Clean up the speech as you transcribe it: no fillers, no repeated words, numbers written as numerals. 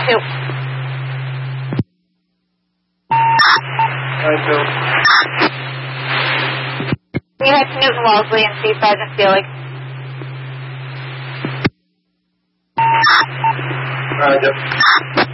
2. Alright, Bill. We head to Newton Wellesley and see Sergeant Felix. Alright, yep.